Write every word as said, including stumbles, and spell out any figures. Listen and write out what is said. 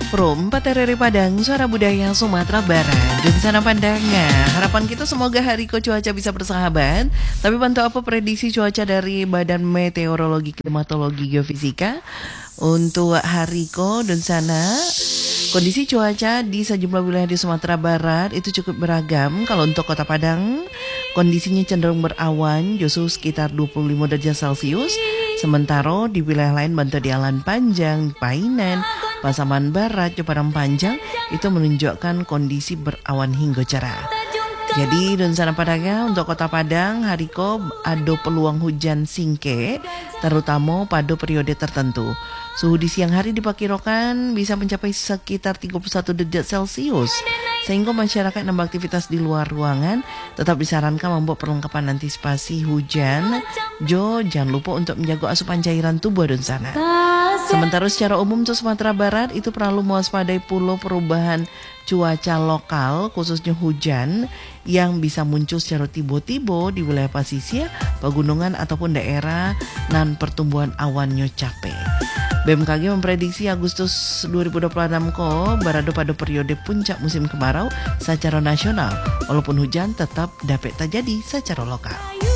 Pro empat R R I Padang, Suara Budaya Sumatera Barat. Dan sana pandangan, harapan kita semoga hari ko cuaca bisa bersahabat. Tapi bantu apa prediksi cuaca dari Badan Meteorologi, Klimatologi, Geofisika untuk hari ko dan sana. Kondisi cuaca di sejumlah wilayah di Sumatera Barat itu cukup beragam. Kalau untuk Kota Padang, kondisinya cenderung berawan, suhu sekitar dua puluh lima derajat Celcius. Sementara di wilayah lain Banten Dialan Panjang, Painan, Pasaman Barat, Jepara Panjang itu menunjukkan kondisi berawan hingga cerah. Jadi dan sana padanya untuk Kota Padang hari ko ada peluang hujan singke terutama pada periode tertentu. Suhu di siang hari diperkirakan bisa mencapai sekitar tiga puluh satu derajat Celcius. Sehingga masyarakat yang beraktivitas di luar ruangan tetap disarankan membawa perlengkapan antisipasi hujan. Jo, jangan lupa untuk menjaga asupan cairan tubuh dan sana. Sementara secara umum untuk Sumatera Barat itu perlu mewaspadai pula perubahan cuaca lokal khususnya hujan yang bisa muncul secara tiba-tiba di wilayah pesisir, pegunungan ataupun daerah nan pertumbuhan awannya capek. B M K G memprediksi Agustus dua ribu dua puluh enam ko berada pada periode puncak musim kemarau secara nasional, walaupun hujan tetap dapat terjadi secara lokal.